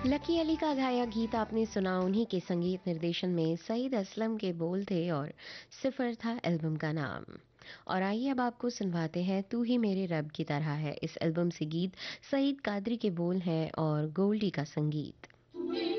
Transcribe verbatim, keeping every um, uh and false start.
Lucky Ali का गाया गीत आपने सुना, उन्हीं के संगीत निर्देशन में सईद असलम के बोल थे और सिफर था एल्बम का नाम। और आइए अब आपको सुनवाते हैं तू ही मेरे रब की तरह है। इस एल्बम से गीत सईद कादरी के बोल हैं और गोल्डी का संगीत।